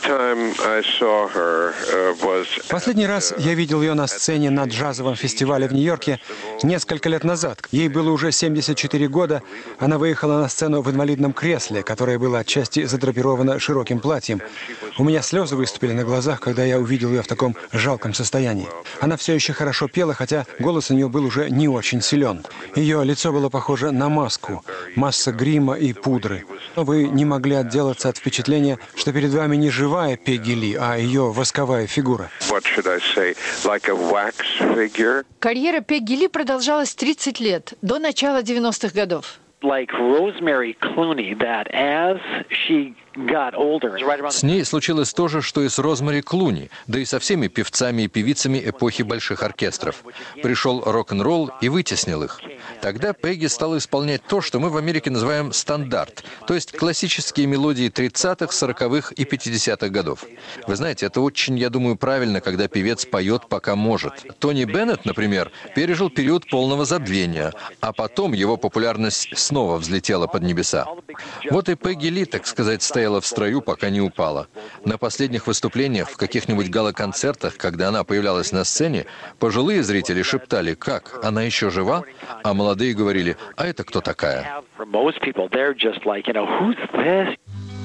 Последний раз я видел ее на сцене на джазовом фестивале в Нью-Йорке несколько лет назад. Ей было уже 74 года. Она выехала на сцену в инвалидном кресле, которое было отчасти задрапировано широким платьем. У меня слезы выступили на глазах, когда я увидел ее в таком жалком состоянии. Она все еще хорошо пела, хотя голос у нее был уже не очень силен. Ее лицо было похоже на маску, масса грима и пудры. Но вы не могли отделаться от впечатления, что перед вами не живая Пегги Ли, а ее восковая фигура. Карьера Пегги Ли продолжалась 30 лет, до начала 90-х годов. С ней случилось то же, что и с Розмари Клуни, да и со всеми певцами и певицами эпохи больших оркестров. Пришел рок-н-ролл и вытеснил их. Тогда Пегги стала исполнять то, что мы в Америке называем стандарт, то есть классические мелодии 30-х, 40-х и 50-х годов. Вы знаете, это очень, я думаю, правильно, когда певец поет, пока может. Тони Беннет, например, пережил период полного забвения, а потом его популярность снова взлетела под небеса. Вот и Пегги Ли, так сказать, стояла в строю, пока не упала. На последних выступлениях, в каких-нибудь гала-концертах, когда она появлялась на сцене, пожилые зрители шептали: «Как? Она еще жива?» А молодые говорили: «А это кто такая?»